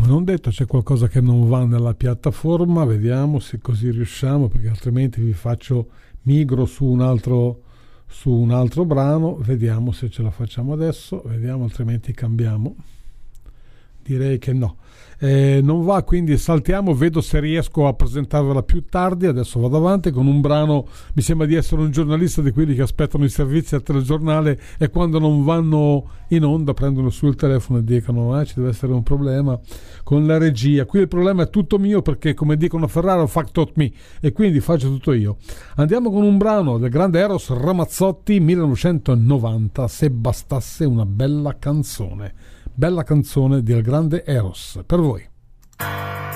non detto, c'è qualcosa che non va nella piattaforma, vediamo se così riusciamo, perché altrimenti migro su un altro brano, vediamo se ce la facciamo adesso, vediamo, altrimenti cambiamo. Direi che no. Non va, quindi saltiamo, vedo se riesco a presentarvela più tardi. Adesso vado avanti con un brano, mi sembra di essere un giornalista di quelli che aspettano i servizi al telegiornale e quando non vanno in onda prendono su il telefono e dicono ci deve essere un problema con la regia. Qui il problema è tutto mio, perché come dicono a Ferraro, factot me, e quindi faccio tutto io. Andiamo con un brano del grande Eros Ramazzotti, 1990, Se bastasse una bella canzone del grande Eros, per voi.